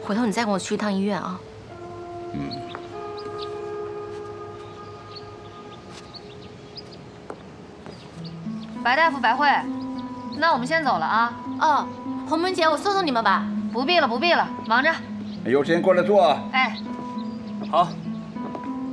回头你再跟我去一趟医院啊。 嗯。 白大夫，白慧，那我们先走了啊。 哦，红梅姐，我送送你们吧。 不必了，不必了，忙着。 有时间过来坐。 哎， 好。